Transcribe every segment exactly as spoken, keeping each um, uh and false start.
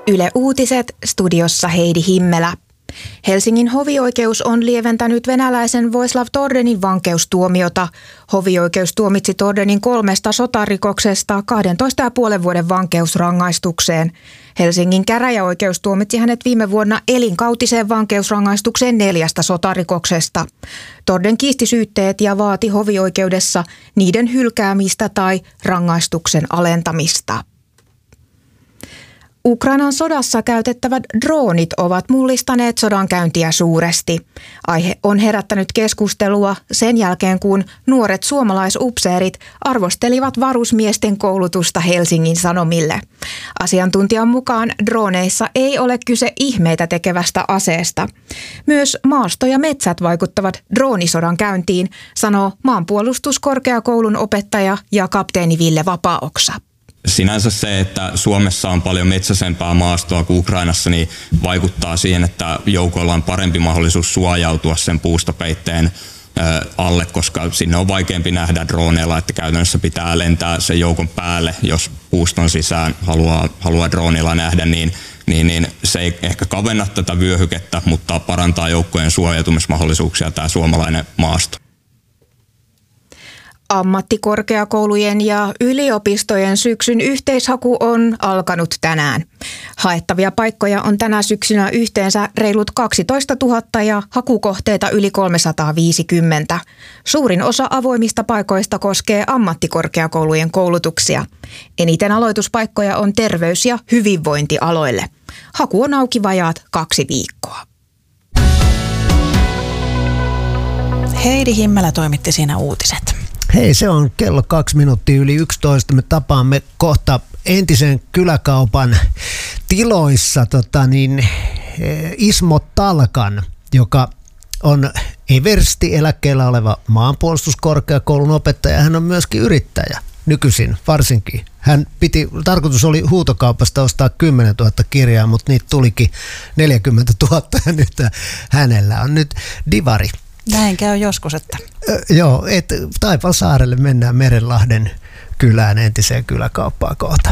Yle Uutiset, studiossa Heidi Himmelä. Helsingin hovioikeus on lieventänyt venäläisen Voislav Tordenin vankeustuomiota. Hovioikeus tuomitsi Tordenin kolmesta sotarikoksesta kahdentoista ja puolen vuoden vankeusrangaistukseen. Helsingin käräjäoikeus tuomitsi hänet viime vuonna elinkautiseen vankeusrangaistukseen neljästä sotarikoksesta. Torden kiisti syytteet ja vaati hovioikeudessa niiden hylkäämistä tai rangaistuksen alentamista. Ukrainan sodassa käytettävät droonit ovat mullistaneet sodankäyntiä suuresti. Aihe on herättänyt keskustelua sen jälkeen, kun nuoret suomalaisupseerit arvostelivat varusmiesten koulutusta Helsingin Sanomille. Asiantuntijan mukaan drooneissa ei ole kyse ihmeitä tekevästä aseesta. Myös maasto ja metsät vaikuttavat droonisodan käyntiin, sanoo maanpuolustuskorkeakoulun opettaja ja kapteeni Ville Vapaaoksa. Sinänsä se, että Suomessa on paljon metsäisempää maastoa kuin Ukrainassa, niin vaikuttaa siihen, että joukoilla on parempi mahdollisuus suojautua sen puustopeitteen alle, koska sinne on vaikeampi nähdä droneilla, että käytännössä pitää lentää sen joukon päälle, jos puuston sisään haluaa, haluaa droneilla nähdä, niin, niin, niin se ei ehkä kavenna tätä vyöhykettä, mutta parantaa joukkojen suojautumismahdollisuuksia tämä suomalainen maasto. Ammattikorkeakoulujen ja yliopistojen syksyn yhteishaku on alkanut tänään. Haettavia paikkoja on tänä syksynä yhteensä reilut kaksitoista tuhatta ja hakukohteita yli kolmesataaviisikymmentä. Suurin osa avoimista paikoista koskee ammattikorkeakoulujen koulutuksia. Eniten aloituspaikkoja on terveys- ja hyvinvointialoille. Haku on auki vajaat kaksi viikkoa. Heidi Himmelä toimitti siinä uutiset. Hei, se on kello kaksi minuuttia yli yksitoista. Me tapaamme kohta entisen kyläkaupan tiloissa tota niin, Ismo Talkan, joka on eversti eläkkeellä oleva maanpuolustuskorkeakoulun opettaja. Hän on myöskin yrittäjä nykyisin varsinkin. Hän piti, tarkoitus oli huutokaupasta ostaa kymmenen tuhatta kirjaa, mutta niitä tulikin neljäkymmentä tuhatta ja nyt hänellä on nyt divari. Näin käy joskus, että... Ö, joo, että Taipalsaarelle mennään Merenlahden kylään, entiseen kyläkauppaan kohta.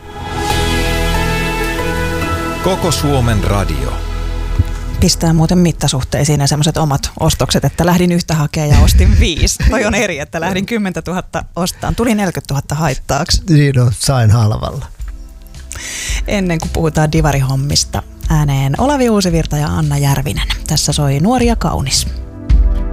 Koko Suomen radio. Pistää muuten mittasuhteisiin ne sellaiset omat ostokset, että lähdin yhtä hakemaan ja ostin viisi. Toi on eri, että lähdin kymmenen tuhatta ostaan. Tuli neljäkymmentätuhatta haittaaksi. Niin on, sain halvalla. Ennen kuin puhutaan divarihommista, ääneen Olavi Uusivirta ja Anna Järvinen. Tässä soi Nuori ja kaunis.